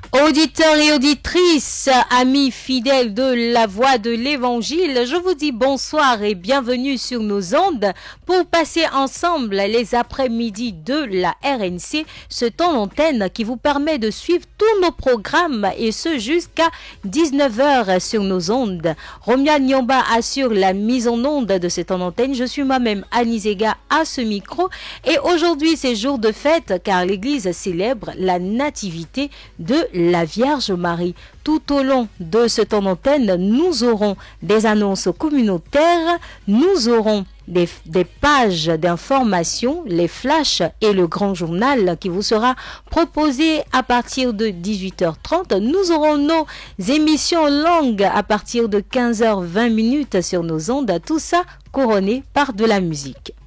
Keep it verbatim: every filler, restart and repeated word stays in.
Auditeurs et auditrices, amis fidèles de la voix de l'évangile, je vous dis bonsoir et bienvenue sur nos ondes pour passer ensemble les après-midi de la R N C, ce temps d'antenne qui vous permet de suivre tous nos programmes et ce jusqu'à dix-neuf heures sur nos ondes. Romia Nyomba assure la mise en onde de ce temps d'antenne. Je suis moi-même Anizega à ce micro et aujourd'hui c'est jour de fête car l'église célèbre la nativité de la Vierge Marie. Tout au long de ce temps d'antenne, nous aurons des annonces communautaires, nous aurons des, des pages d'information, les flashs et le grand journal qui vous sera proposé à partir de dix-huit heures trente. Nous aurons nos émissions longues à partir de quinze heures vingt sur nos ondes, tout ça couronné par de la musique.